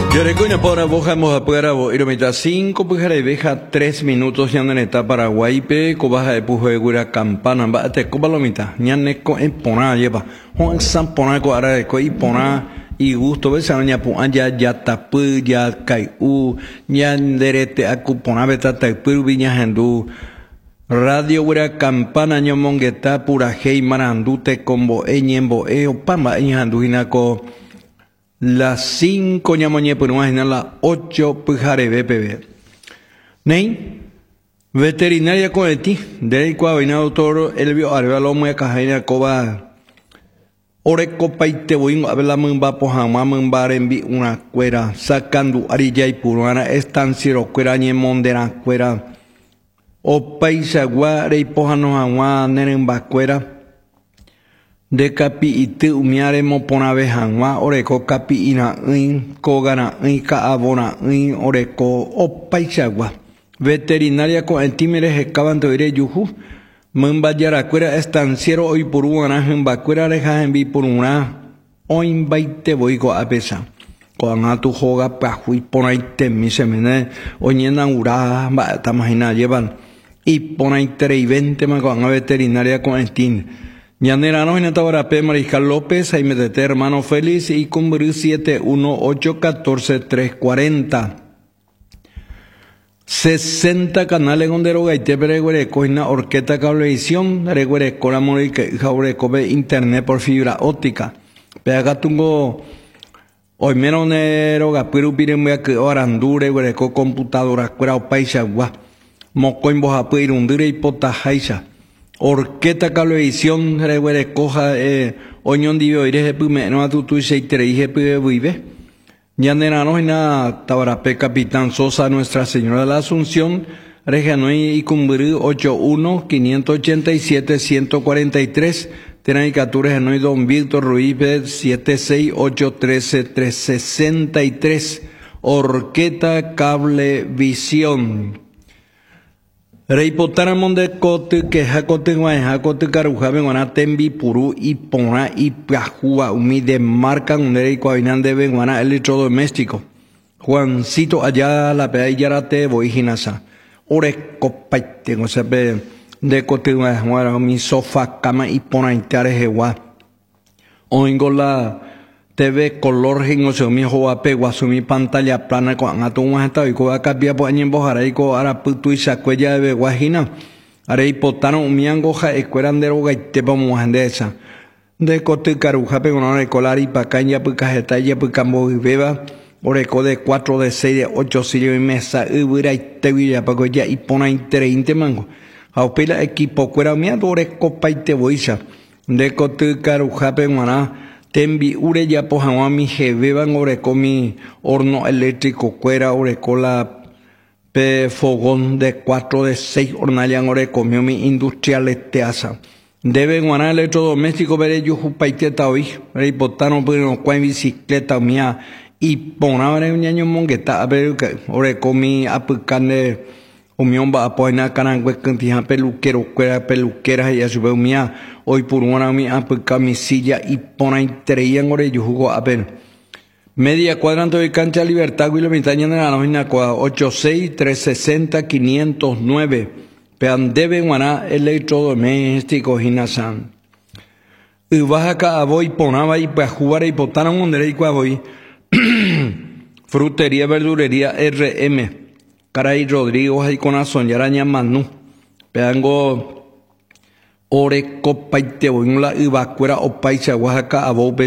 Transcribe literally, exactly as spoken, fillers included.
Yo recuerdo por abojamos a Puerabo, y lo mitad cinco pujar de veja tres minutos ya en etapa Paraguay, pe cobaja de pujo de gura campana, va te coba lo mitad, ya neco en pona lleva, Juan San pona co ara de co y pona y gusto ves a ya pon ya ya tapu ya kai u ya derete a cupona beta tapu viña hendu. Radio gura campana ño mongueta pura hei marandute combo eñembo e o pamba eñandu hinako. Las cinco ñamoñe por una en las ocho pujare B P B. Ney, veterinaria con el ti, de cual doctor Elvio Arvalo muy cajaina coba. Ore copa y te voy a ver la mumba pojama mumba envi una cuera, sacando arilla y purana estanciero cuera ñe mondera cuera. O paisa guare y pojano agua neremba cuera. De capi y te umiare mo pona vejanwa oreko capi ina in kogana in ka abona in oreko opaisagua veterinaria con el timere hecaban to ire yuhu mumba yara cuera estanciero hoy por una hemba cuera reja en vi por una hoy baite voigo a pesa con a tu joga pa hui pona ite mi semene oñena ura ba ta imagina llevan y pona ite y veinte ma con a veterinaria con el tim. Ñanera no en esta hora P. Mariscal López, Jaime Tete, hermano Félix, y Cumbrí siete uno ocho uno cuatro tres cuatro cero. sesenta canales donde rogaite pereguereco en la orquesta cablevisión, reguereco la morica, jaureco de internet por fibra óptica. Pega tungo, hoy menos nero, gapiru piremea que orandure, reguereco computadora, cuera o paisa, gua. Moco en boja pirundure y pota jaisa. Orquesta cablevisión reguere coja eh oñón divio ire je pume no atu tu se tre je pu vive ya nena no na tabarape capitán Sosa Nuestra Señora de la Asunción regiano y cumbrí ochenta y uno quinientos ochenta y siete ciento cuarenta y tres tenaicatures en Don Víctor Ruiz setenta y seis ocho trece trescientos sesenta y tres Orquesta Cablevisión. Reipotara monde kote que jacote guay jacote carujabe guana tembi puru y pona y pajua umi de marca un rey cuainan de guana electrodoméstico. Juancito allá la pe yarate voy ginasa. Ore copaite no se ve de kote guay guana mi sofá cama y pona intare jewa. Oingo la T V color gen o se mi joa pe guasumi pantalla plana con atun hasta y ko acabia po añen bojara y ko ara putu y sacuella de guajina are hipotano miango ja escuerandero gaite pa muhandesa de cote caruja pe con colar y pacaña pu cajeta ya pu cambo beba oreco de cuatro de seis de ocho sillo y mesa ubira y te villa pa ya y pona interinte mango aupila equipo cuera miando oreco pa y te boisa de cote caruja pe guana Tembi ure ya pojama mi jebeban oreco mi horno eléctrico cuera oreco la pe fogón de cuatro de seis hornallan oreco mi industrial esteasa. Debe guanar electrodoméstico ver yo jupaiteta hoy, reipotano pero no en bicicleta mía y ponaba un año mongueta a ver oreco mi aplicane Umión va a poner canangüe cantija peluquero, cuera peluquera y a su mía. Hoy por una mi ampa camisilla y pona entreían orello jugó a ver. Media cuadrante de cancha Libertad, y la mitad de la nómina ochenta y seis, trescientos sesenta, quinientos nueve. Pean debe guaná electrodoméstico Ginasan. Y baja acá a voy ponaba y para jugar y potaron un derecho a voy. Frutería, verdurería R M. Caray Rodrigo y con la soñaraña Manu. Peango ore copa y te voy en la ibacuera o paisa Oaxaca a